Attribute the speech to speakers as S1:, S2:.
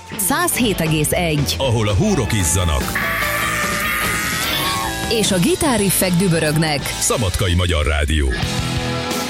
S1: 107,1.
S2: Ahol a húrok izzanak.
S1: És a gitárriffek dübörögnek.
S2: Szabadkai Magyar Rádió.